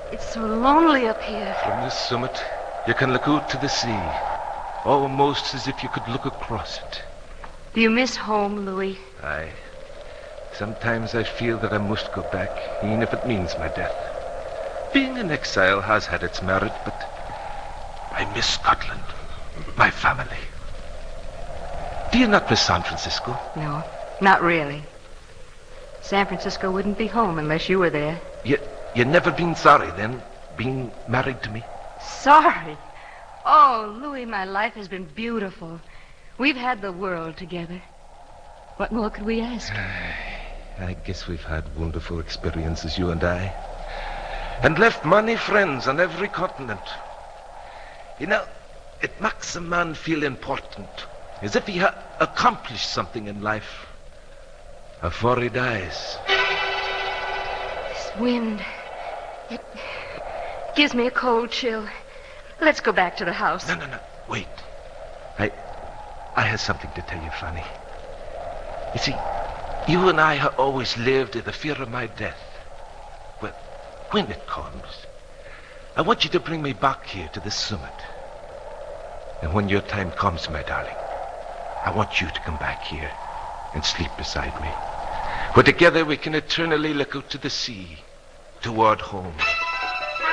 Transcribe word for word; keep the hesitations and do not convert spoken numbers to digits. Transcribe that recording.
It's so lonely up here. From this summit, you can look out to the sea, almost as if you could look across it. Do you miss home, Louis? Aye. Sometimes I feel that I must go back, even if it means my death. Being an exile has had its merit, but I miss Scotland, my family. Do you not miss San Francisco? No, not really. San Francisco wouldn't be home unless you were there. You, you never been sorry, then, being married to me? Sorry? Oh, Louis, my life has been beautiful. We've had the world together. What more could we ask? I guess we've had wonderful experiences, you and I. And left many friends on every continent. You know, it makes a man feel important, as if he had accomplished something in life before he dies. This wind, it gives me a cold chill. Let's go back to the house. No, no, no. Wait. I, I have something to tell you, Fanny. You see, you and I have always lived in the fear of my death. Well, when it comes, I want you to bring me back here to the summit. And when your time comes, my darling, I want you to come back here and sleep beside me. Where together we can eternally look out to the sea, toward home.